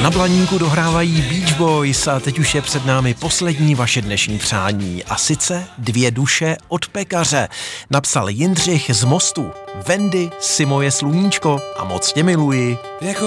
Na Blaníku dohrávají Beach Boys a teď už je před námi poslední vaše dnešní přání. A sice 2 duše od pekaře. Napsal Jindřich z Mostu. Wendy si moje sluníčko a moc tě miluji.